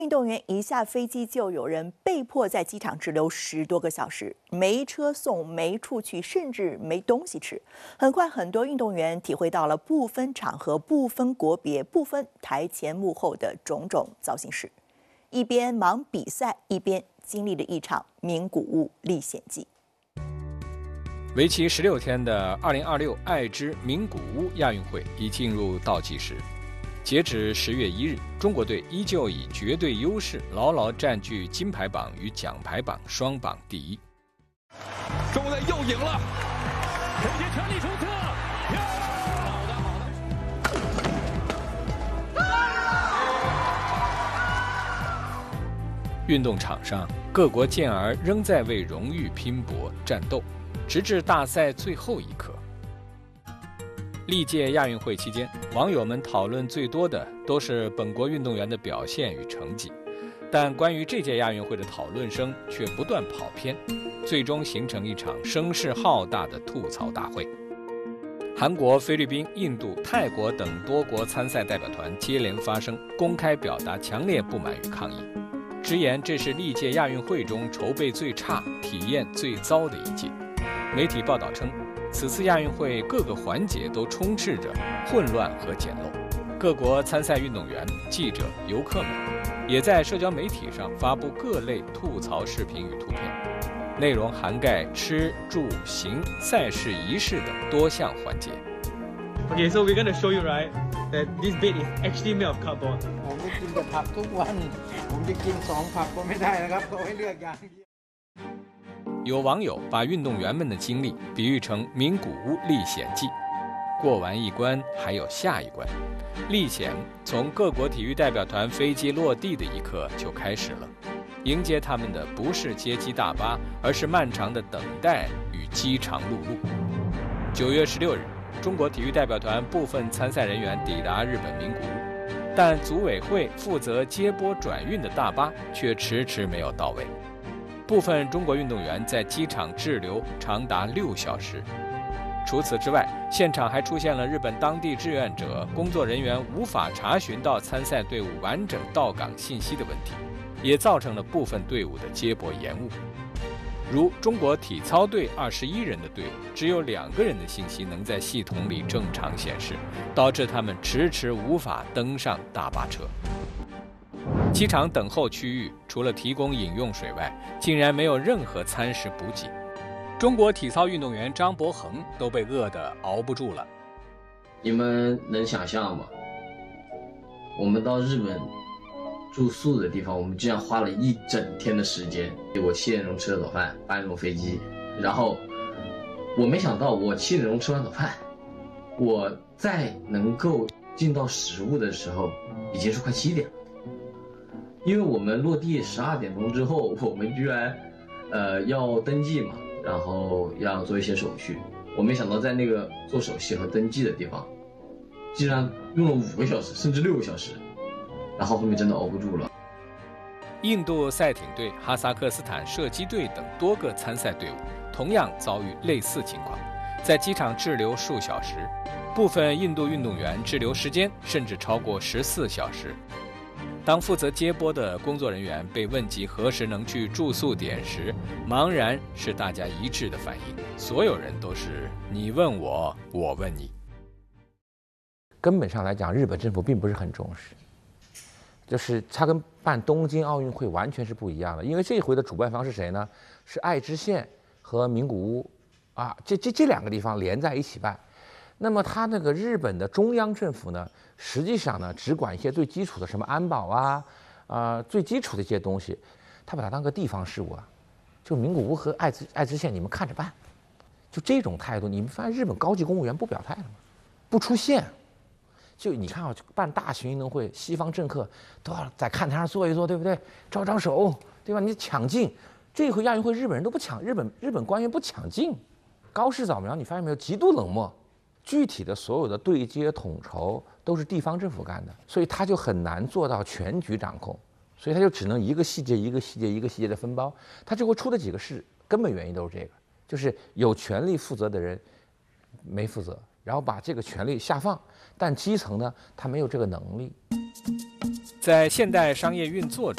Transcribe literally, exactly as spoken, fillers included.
运动员一下飞机就有人被迫在机场滞留十多个小时，没车送，没处去，甚至没东西吃。很快，很多运动员体会到了不分场合、不分国别、不分台前幕后的种种糟心事，一边忙比赛，一边经历了一场名古屋历险记。 为期十六天的二零二六爱知名古屋亚运会已进入倒计时。截止十月一日，中国队依旧以绝对优势牢牢占据金牌榜与奖牌榜双榜第一。 中国队又赢了，陈杰全力冲刺，好的好的。运动场上，各国健儿仍在为荣誉拼搏战斗，直至大赛最后一刻。历届亚运会期间，网友们讨论最多的都是本国运动员的表现与成绩，但关于这届亚运会的讨论声却不断跑偏，最终形成一场声势浩大的吐槽大会。韩国、菲律宾、印度、泰国等多国参赛代表团接连发声，公开表达强烈不满与抗议，直言这是历届亚运会中筹备最差、体验最糟的一届。媒体报道称，此次亚运会各个环节都充斥着混乱和简陋，各国参赛运动员、记者、游客们也在社交媒体上发布各类吐槽视频与图片，内容涵盖吃、住、行、赛事仪式等多项环节。 Okay, so we're going to show you, right, that this bed is actually made of cardboard. ผมได้กินแต่ผักทุกวันผมจะกินสองผักก็ไม่ได้นะครับเขาให้เลือกอย่างเดียว有网友把运动员们的经历比喻成名古屋历险记，过完一关还有下一关。历险从各国体育代表团飞机落地的一刻就开始了，迎接他们的不是接机大巴，而是漫长的等待与饥肠辘辘。九月十六日，中国体育代表团部分参赛人员抵达日本名古屋，但组委会负责接驳转运的大巴却迟迟没有到位。 部分中国运动员在机场滞留长达六小时。除此之外，现场还出现了日本当地志愿者工作人员无法查询到参赛队伍完整到港信息的问题，也造成了部分队伍的接驳延误。如中国体操队二十一人的队伍，只有两个人的信息能在系统里正常显示，导致他们迟迟无法登上大巴车。 机场等候区域除了提供饮用水外，竟然没有任何餐食补给。中国体操运动员张博恒都被饿得熬不住了。 你们能想象吗？我们到日本住宿的地方，我们居然花了一整天的时间。我七点钟吃了早饭，八点钟飞机，然后我没想到，我七点钟吃完早饭，我再能够进到食物的时候，已经是快七点了。 因为我们落地十二点钟之后，我们居然，呃，要登记嘛，然后要做一些手续。我没想到在那个做手续和登记的地方，竟然用了五个小时，甚至六个小时，然后后面真的熬不住了。 印度赛艇队、哈萨克斯坦射击队等多个参赛队伍同样遭遇类似情况，在机场滞留数小时，部分印度运动员滞留时间甚至超过十四小时。 当负责接驳的工作人员被问及何时能去住宿点时，茫然是大家一致的反应。所有人都是你问我，我问你。 根本上来讲，日本政府并不是很重视，就是它跟办东京奥运会完全是不一样的。因为这一回的主办方是谁呢？是爱知县和名古屋，啊，这这这两个地方连在一起办。 那么他那个日本的中央政府呢，实际上呢只管一些最基础的什么安保啊，啊、呃、最基础的一些东西，他把它当个地方事务啊，就名古屋和爱知爱知县你们看着办，就这种态度，你们发现日本高级公务员不表态了吗？不出现，就你看啊，办大型运动会，西方政客都要在看台上坐一坐，对不对？招招手，对吧？你抢镜，这回亚运会日本人都不抢，日本日本官员不抢镜，高市早苗，你发现没有？极度冷漠。 具体的所有的对接统筹都是地方政府干的，所以他就很难做到全局掌控，所以他就只能一个细节一个细节一个细节的分包，他就会出的几个事，根本原因都是这个，就是有权利负责的人没负责，然后把这个权利下放，但基层呢他没有这个能力。 在现代商业运作中，